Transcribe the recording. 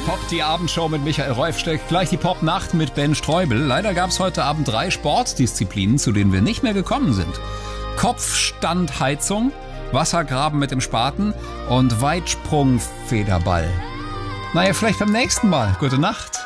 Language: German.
Pop, die Abendshow mit Michael Reufsteck. Gleich die Pop-Nacht mit Ben Streubel. Leider gab es heute Abend 3 Sportdisziplinen, zu denen wir nicht mehr gekommen sind. Kopfstandheizung, Wassergraben mit dem Spaten und Weitsprungfederball. Naja, vielleicht beim nächsten Mal. Gute Nacht.